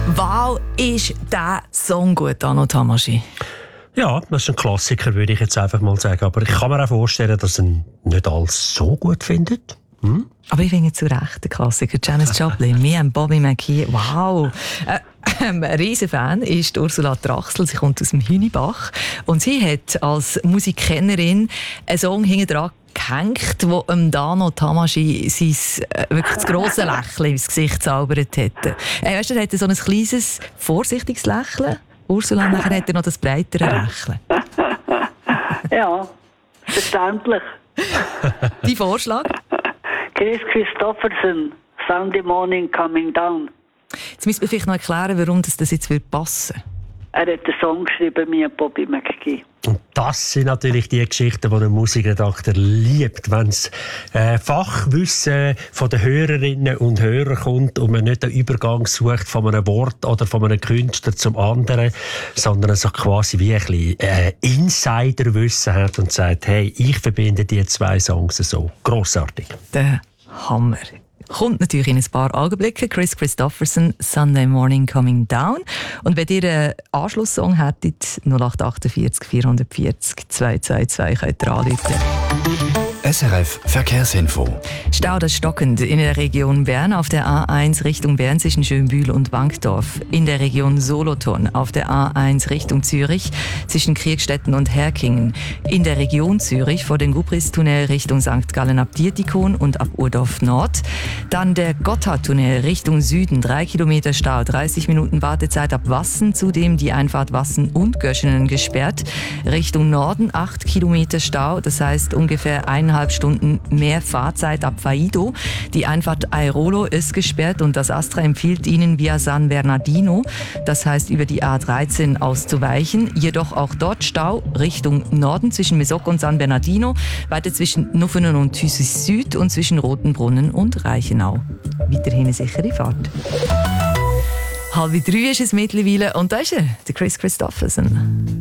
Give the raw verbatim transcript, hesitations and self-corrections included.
Wow, ist dieser Song gut, Arno Tamaschi? Ja, das ist ein Klassiker, würde ich jetzt einfach mal sagen. Aber ich kann mir auch vorstellen, dass ihn nicht alles so gut findet. Hm? Aber ich finde zu Recht der Klassiker. Janis Joplin, mir und Bobby McGee. Wow! Äh, ein riesen Fan ist Ursula Trachsel. Sie kommt aus dem Hünibach. Und sie hat als Musikkennerin einen Song hinten dran gehängt, wo dem Arno Tamaschi sein äh, wirklich das grosse Lächeln ins Gesicht zaubert hätte. Äh, weißt du, er hatte so ein kleines, vorsichtiges Lächeln. Ursula, nachher hat er noch das breitere Lächeln. Ja, verständlich. Dein Vorschlag? Chris Christofferson, Sunday Morning Coming Down. Jetzt müssen wir vielleicht noch erklären, warum das jetzt passen würde. Er hat einen Song geschrieben, mir und Bobby McGee. Und das sind natürlich die Geschichten, die ein Musikredakteur liebt, wenn es äh, Fachwissen von den Hörerinnen und Hörern kommt und man nicht den Übergang sucht von einem Wort oder von einem Künstler zum anderen, sondern so quasi wie ein bisschen äh, Insiderwissen hat und sagt, hey, ich verbinde die zwei Songs so. Grossartig. Der Hammer. Kommt natürlich in ein paar Augenblicken. Chris Christofferson, Sunday Morning Coming Down. Und wenn ihr einen Anschlusssong hättet, null acht achtundvierzig vierhundertvierzig zweihundertzweiundzwanzig könnt ihr anrufen. S R F Verkehrsinfo. Stau das stockend in der Region Bern auf der A eins Richtung Bern zwischen Schönbühl und Wankdorf. In der Region Solothurn auf der A eins Richtung Zürich zwischen Kriegstetten und Herkingen. In der Region Zürich vor dem Gubristunnel Richtung Sankt Gallen ab Dietikon und ab Urdorf Nord. Dann der Gotthardtunnel Richtung Süden, drei Kilometer Stau, dreißig Minuten Wartezeit ab Wassen. Zudem die Einfahrt Wassen und Göschenen gesperrt. Richtung Norden acht Kilometer Stau, das heißt ungefähr eineinhalb Stunden mehr Fahrzeit ab Faido. Die Einfahrt Airolo ist gesperrt und das Astra empfiehlt Ihnen via San Bernardino, das heißt über die A dreizehn auszuweichen. Jedoch auch dort Stau Richtung Norden zwischen Mesocco und San Bernardino, weiter zwischen Nuffenen und Thüsis Süd und zwischen Rotenbrunnen und Reichenau. Weiterhin eine sichere Fahrt. Halb drei ist es mittlerweile und da ist er, der Chris Christofferson.